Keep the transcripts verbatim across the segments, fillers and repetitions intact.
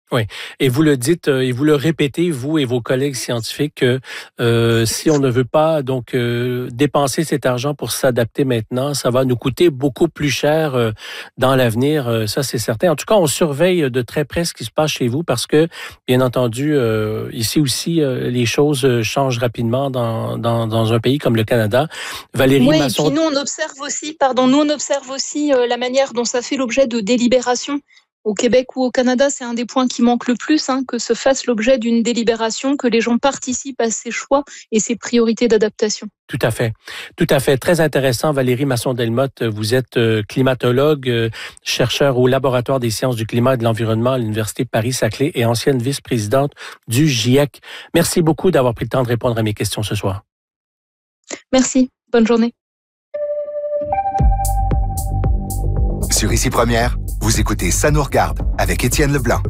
Oui, et vous le dites euh, et vous le répétez, vous et vos collègues scientifiques, que euh, si on ne veut pas donc euh, dépenser cet argent pour s'adapter maintenant, ça va nous coûter beaucoup plus cher euh, dans l'avenir, euh, ça c'est certain. En tout cas, on surveille de très près ce qui se passe chez vous parce que, bien entendu, euh, ici aussi, euh, les choses changent rapidement dans, dans, dans un pays comme le Canada. Valérie oui, Masson... et puis nous on observe aussi, pardon, nous on observe aussi euh, la manière dont ça fait l'objet de délibérations. Au Québec ou au Canada, c'est un des points qui manque le plus, hein, que se fasse l'objet d'une délibération, que les gens participent à ces choix et ces priorités d'adaptation. Tout à fait. Tout à fait. Très intéressant, Valérie Masson-Delmotte. Vous êtes climatologue, chercheur au Laboratoire des sciences du climat et de l'environnement à l'Université Paris-Saclay et ancienne vice-présidente du GIEC. Merci beaucoup d'avoir pris le temps de répondre à mes questions ce soir. Merci. Bonne journée. Sur Ici Première, vous écoutez Ça nous regarde avec Étienne Leblanc.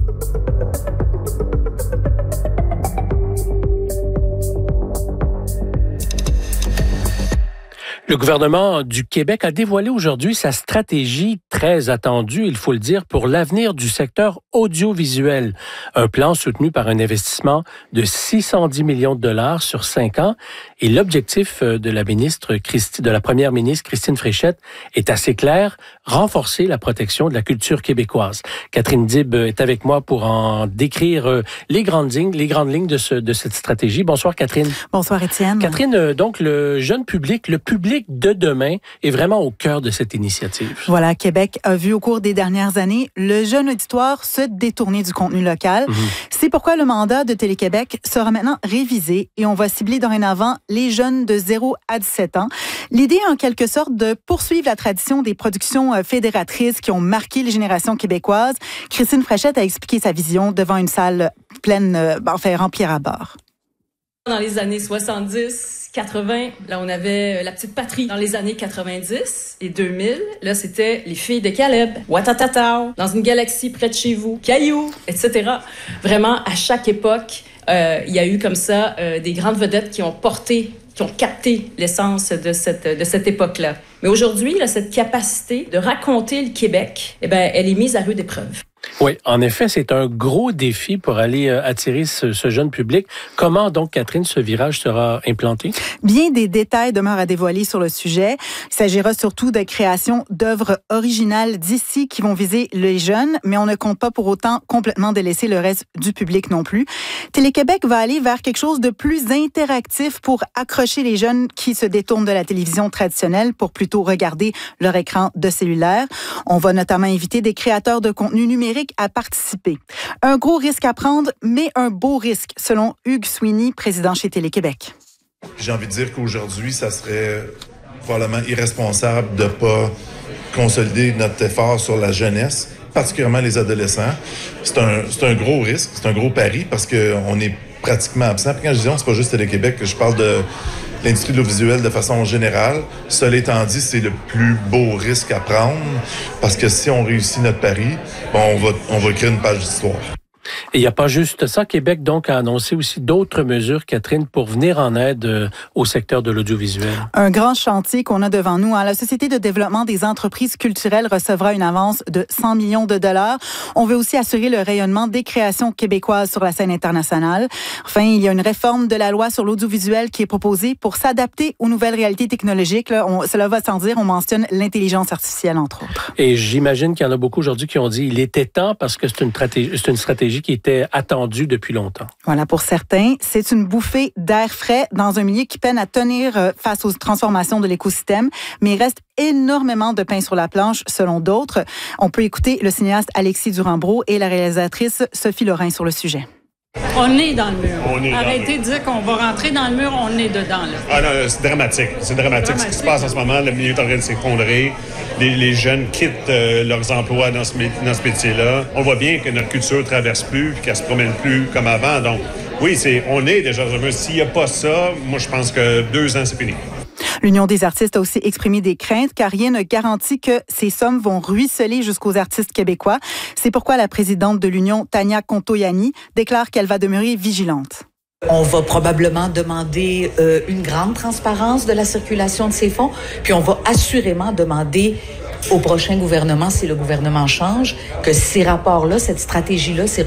Le gouvernement du Québec a dévoilé aujourd'hui sa stratégie très attendue, il faut le dire, pour l'avenir du secteur audiovisuel. Un plan soutenu par un investissement de six cent dix millions de dollars sur cinq ans. Et l'objectif de la ministre Christi, de la première ministre Christine Fréchette est assez clair, renforcer la protection de la culture québécoise. Catherine Dib est avec moi pour en décrire les grandes lignes, les grandes lignes de, ce, de cette stratégie. Bonsoir Catherine. Bonsoir Étienne. Catherine, donc le jeune public, le public de demain est vraiment au cœur de cette initiative. Voilà, Québec a vu au cours des dernières années le jeune auditoire se détourner du contenu local. Mmh. C'est pourquoi le mandat de Télé-Québec sera maintenant révisé et on va cibler dorénavant les jeunes de zéro à dix-sept ans. L'idée est en quelque sorte de poursuivre la tradition des productions fédératrices qui ont marqué les générations québécoises. Christine Fréchette a expliqué sa vision devant une salle pleine, enfin remplie à bord. Dans les années soixante-dix, quatre-vingts, là, on avait La Petite Patrie. Dans les années quatre-vingt-dix et deux mille, là, c'était Les Filles de Caleb, Watatatao, Dans une galaxie près de chez vous, Caillou, et cetera. Vraiment, à chaque époque, euh, il y a eu comme ça euh, des grandes vedettes qui ont porté, qui ont capté l'essence de cette, de cette époque-là. Mais aujourd'hui, là, cette capacité de raconter le Québec, eh ben, elle est mise à rude épreuve. Oui, en effet, c'est un gros défi pour aller attirer ce, ce jeune public. Comment donc, Catherine, ce virage sera implanté? Bien des détails demeurent à dévoiler sur le sujet. Il s'agira surtout de création d'œuvres originales d'ici qui vont viser les jeunes, mais on ne compte pas pour autant complètement délaisser le reste du public non plus. Télé-Québec va aller vers quelque chose de plus interactif pour accrocher les jeunes qui se détournent de la télévision traditionnelle pour plutôt regarder leur écran de cellulaire. On va notamment inviter des créateurs de contenu numérique à participer. Un gros risque à prendre, mais un beau risque, selon Hugues Sweeney, président chez Télé-Québec. J'ai envie de dire qu'aujourd'hui, ça serait probablement irresponsable de ne pas consolider notre effort sur la jeunesse, particulièrement les adolescents. C'est un, c'est un gros risque, c'est un gros pari parce qu'on est pratiquement absent. Puis quand je dis on, c'est pas juste Télé-Québec, je parle de l'industrie de l'audiovisuel de façon générale. Cela étant dit, c'est le plus beau risque à prendre parce que si on réussit notre pari, bon, on va, on va écrire une page d'histoire. Et il n'y a pas juste ça. Québec, donc, a annoncé aussi d'autres mesures, Catherine, pour venir en aide euh, au secteur de l'audiovisuel. Un grand chantier qu'on a devant nous. Hein. La Société de développement des entreprises culturelles recevra une avance de cent millions de dollars. On veut aussi assurer le rayonnement des créations québécoises sur la scène internationale. Enfin, il y a une réforme de la loi sur l'audiovisuel qui est proposée pour s'adapter aux nouvelles réalités technologiques. Là, on, cela va sans dire, on mentionne l'intelligence artificielle, entre autres. Et j'imagine qu'il y en a beaucoup aujourd'hui qui ont dit il était temps parce que c'est une stratégie, c'est une stratégie qui était attendue depuis longtemps. Voilà, pour certains, c'est une bouffée d'air frais dans un milieu qui peine à tenir face aux transformations de l'écosystème, mais il reste énormément de pain sur la planche, selon d'autres. On peut écouter le cinéaste Alexis Durand-Brault et la réalisatrice Sophie Lorrain sur le sujet. On est dans le mur. On est Arrêtez dans de dire qu'on va rentrer dans le mur, on est dedans. Là. Ah non, c'est dramatique. C'est dramatique. dramatique. Ce qui se passe en ce moment, le milieu est en train de s'effondrer. Les, les jeunes quittent euh, leurs emplois dans ce, dans ce métier-là. On voit bien que notre culture ne traverse plus et qu'elle ne se promène plus comme avant. Donc, oui, c'est, on est déjà dans le mur. S'il n'y a pas ça, moi, je pense que deux ans, c'est fini. L'Union des artistes a aussi exprimé des craintes car rien ne garantit que ces sommes vont ruisseler jusqu'aux artistes québécois. C'est pourquoi la présidente de l'Union, Tania Contoyani, déclare qu'elle va demeurer vigilante. On va probablement demander euh, une grande transparence de la circulation de ces fonds, puis on va assurément demander au prochain gouvernement, si le gouvernement change, que ces rapports-là, cette stratégie-là, ces